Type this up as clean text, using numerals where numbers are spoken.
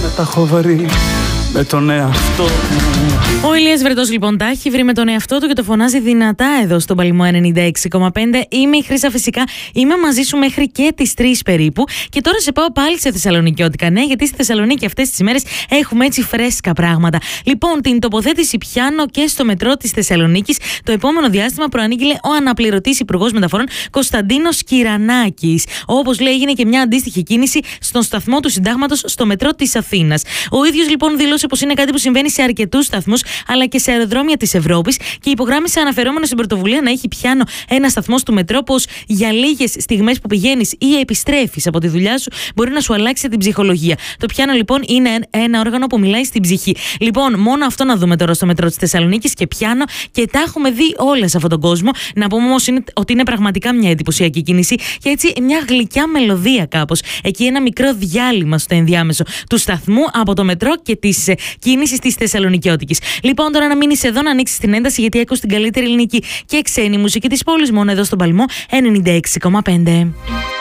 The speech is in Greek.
τα έχω βρει με τον εαυτό μου. Ο Ηλίας Βρετός λοιπόν τα έχει βρει με τον εαυτό του και το φωνάζει δυνατά εδώ στον Παλμό 96,5. Είμαι η Χρύσα φυσικά, είμαι μαζί σου μέχρι και τις 3 περίπου. Και τώρα σε πάω πάλι σε θεσσαλονικιώτικα, ναι, γιατί στη Θεσσαλονίκη αυτές τις ημέρες έχουμε έτσι φρέσκα πράγματα. Λοιπόν, την τοποθέτηση πιάνω και στο μετρό της Θεσσαλονίκης το επόμενο διάστημα προανήγγειλε ο αναπληρωτής Υπουργός Μεταφορών Κωνσταντίνος Κυρανάκης. Όπως λέει, έγινε και μια αντίστοιχη κίνηση στον σταθμό του Συντάγματος στο μετρό της Αθήνας. Ο ίδιος λοιπόν δήλωσε πως είναι κάτι που συμβαίνει σε αρκετούς σταθμούς αλλά και σε αεροδρόμια της Ευρώπης και υπογράμμισε αναφερόμενο στην πρωτοβουλία να έχει πιάνω ένα σταθμός του μετρό πως για λίγες στιγμές που πηγαίνεις ή επιστρέφεις από τη δουλειά σου μπορεί να σου αλλάξει την ψυχολογία. Το πιάνω λοιπόν είναι ένα όργανο που μιλάει στην ψυχή. Λοιπόν, μόνο αυτό να δούμε τώρα στο μετρό της Θεσσαλονίκης και πιάνω και τα έχουμε δει όλα σε αυτόν τον κόσμο. Να πούμε όμως ότι είναι πραγματικά μια εντυπωσιακή κίνηση και έτσι μια γλυκιά μελωδία κάπως. Εκεί ένα μικρό διάλειμμα στο ενδιάμεσο του σταθμού από το μετρό και της κίνησης της Θεσσαλονικιώτικης. Λοιπόν, τώρα να μείνεις εδώ, να ανοίξεις την ένταση, γιατί ακούς την καλύτερη ελληνική και ξένη μουσική της πόλης μόνο εδώ στον Παλμό 96,5.